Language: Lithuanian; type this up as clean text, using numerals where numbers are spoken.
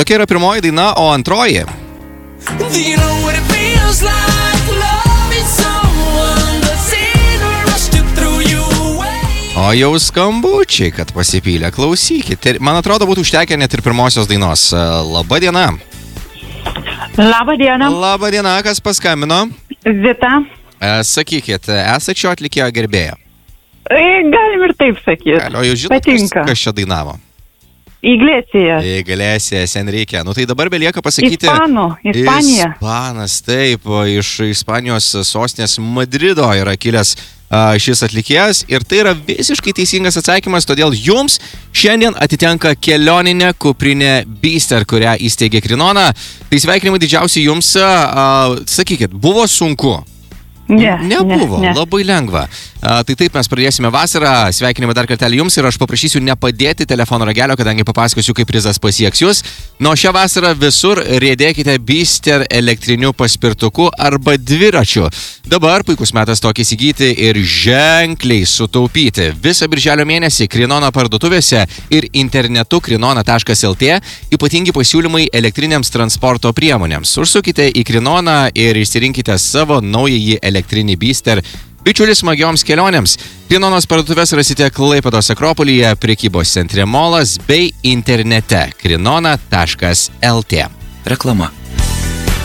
Tokia yra pirmoji daina, o antroji. O jau skambučiai, kad pasipylė. Klausykit. Man atrodo, būtų užtekę net ir pirmosios dainos. Labą dieną. Labą dieną. Labą dieną, kas paskambino? Zita. Sakykit, esate šio atlikėjo gerbėja? Galim ir taip sakyti. O jūs žinot, kas čia dainavo? Iglesias, Enrique. Nu tai dabar belieka pasakyti... Ispanija. Ispanas, taip, iš Ispanijos sostinės Madrido yra kilęs šis atlikėjas ir tai yra visiškai teisingas atsakymas, todėl jums šiandien atitenka kelioninė kuprinė Beaster, kurią įsteigė Krinona. Tai sveikinimai didžiausiai jums. Sakykit, buvo sunku? Nebuvo, labai lengva. Tai taip, mes pradėsime vasarą. Sveikinimai dar kartelį jums ir aš paprašysiu nepadėti telefono ragelio, kadangi papasakosiu, kaip prizas pasieks jūs. Nuo šią vasarą visur riedėkite Beaster elektriniu paspirtuku arba dviračiu. Dabar puikus metas tokį įsigyti ir ženkliai sutaupyti. Visą birželio mėnesį Krinona parduotuvėse ir internetu krinona.lt ypatingi pasiūlymai elektrinėms transporto priemonėms. Užsukite į Krinoną ir išsirinkite savo naująjį elektrinį Beaster. Bičiulis smagioms kelionėms. Krinonos parduotuvės rasite Klaipėdos Akropolyje, prekybos centre Molas bei internete krinona.lt. Reklama.